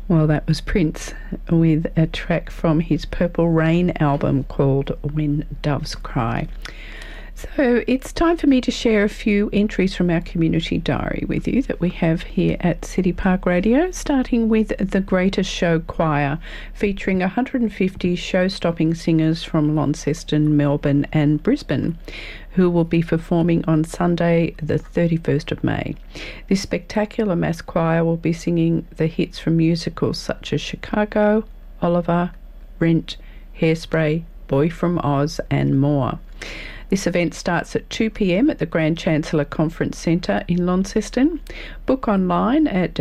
Well, that was Prince with a track from his Purple Rain album called When Doves Cry. So it's time for me to share a few entries from our community diary with you that we have here at City Park Radio, starting with the Greatest Show Choir, featuring 150 show-stopping singers from Launceston, Melbourne and Brisbane, who will be performing on Sunday the 31st of May. This spectacular mass choir will be singing the hits from musicals such as Chicago, Oliver, Rent, Hairspray, Boy from Oz and more. This event starts at 2 p.m. at the Grand Chancellor Conference Centre in Launceston. Book online at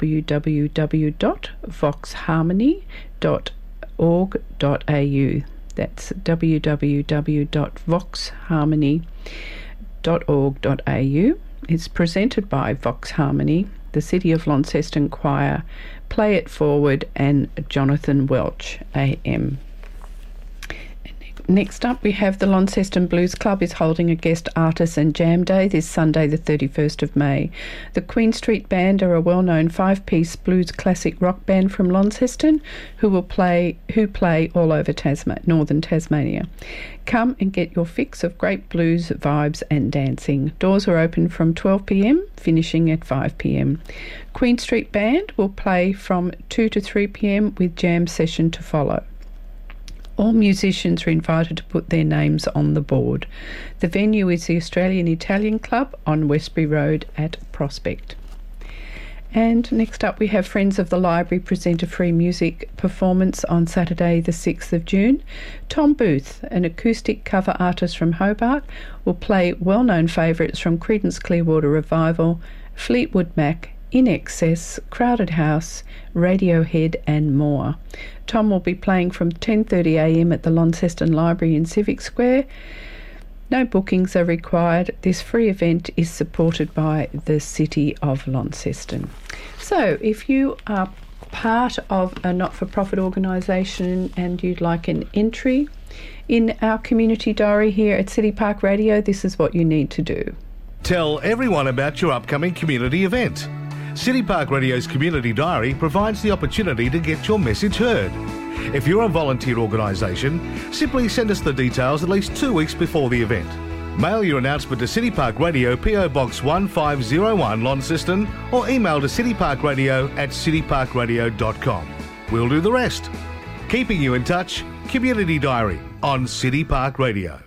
www.voxharmony.org.au. That's www.voxharmony.org.au. It's presented by Vox Harmony, the City of Launceston Choir, Play It Forward and Jonathan Welch, AM. Next up, we have the Launceston Blues Club is holding a guest artist and jam day this Sunday, the 31st of May. The Queen Street Band are a well-known five-piece blues classic rock band from Launceston who play all over northern Tasmania. Come and get your fix of great blues vibes and dancing. Doors are open from 12 p.m, finishing at 5 p.m. Queen Street Band will play from 2 to 3 p.m. with jam session to follow. All musicians are invited to put their names on the board. The venue is the Australian Italian Club on Westbury Road at Prospect. And next up we have Friends of the Library present a free music performance on Saturday the 6th of June. Tom Booth, an acoustic cover artist from Hobart, will play well-known favourites from Creedence Clearwater Revival, Fleetwood Mac, In Excess, Crowded House, Radiohead and more. Tom will be playing from 10:30 a.m. at the Launceston Library in Civic Square. No bookings are required. This free event is supported by the City of Launceston. So if you are part of a not-for-profit organisation and you'd like an entry in our community diary here at City Park Radio, this is what you need to do. Tell everyone about your upcoming community event. City Park Radio's Community Diary provides the opportunity to get your message heard. If you're a volunteer organisation, simply send us the details at least 2 weeks before the event. Mail your announcement to City Park Radio, PO Box 1501 Launceston, or email to cityparkradio@cityparkradio.com. We'll do the rest. Keeping you in touch, Community Diary on City Park Radio.